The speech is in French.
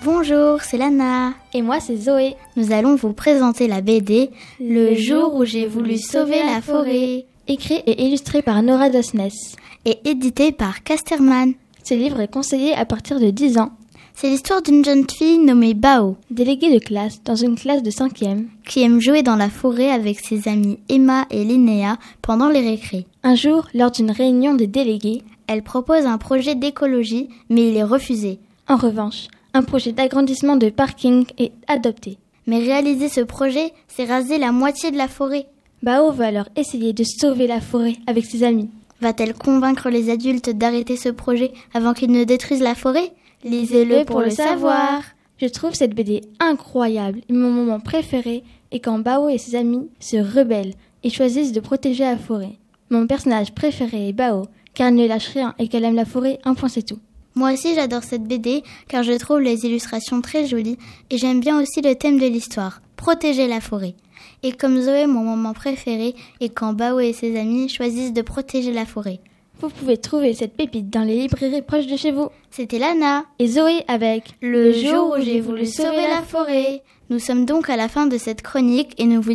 Bonjour, c'est Lana. Et moi, c'est Zoé. Nous allons vous présenter la BD « Le jour où j'ai voulu sauver la forêt », écrit et illustré par Nora Dosnes et édité par Casterman. Ce livre est conseillé à partir de 10 ans. C'est l'histoire d'une jeune fille nommée Bao, déléguée de classe dans une classe de 5e, qui aime jouer dans la forêt avec ses amies Emma et Linnea pendant les récrés. Un jour, lors d'une réunion des délégués, elle propose un projet d'écologie, mais il est refusé. En revanche, un projet d'agrandissement de parking est adopté. Mais réaliser ce projet, c'est raser la moitié de la forêt. Bao va alors essayer de sauver la forêt avec ses amis. Va-t-elle convaincre les adultes d'arrêter ce projet avant qu'ils ne détruisent la forêt ? Lisez-le pour le savoir. Je trouve cette BD incroyable et mon moment préféré est quand Bao et ses amis se rebellent et choisissent de protéger la forêt. Mon personnage préféré est Bao, car elle ne lâche rien et qu'elle aime la forêt, un point c'est tout. Moi aussi j'adore cette BD car je trouve les illustrations très jolies et j'aime bien aussi le thème de l'histoire, protéger la forêt. Et comme Zoé, mon moment préféré est quand Bao et ses amis choisissent de protéger la forêt. Vous pouvez trouver cette pépite dans les librairies proches de chez vous. C'était Lana et Zoé avec Le jour où j'ai voulu sauver la forêt. Nous sommes donc à la fin de cette chronique et nous vous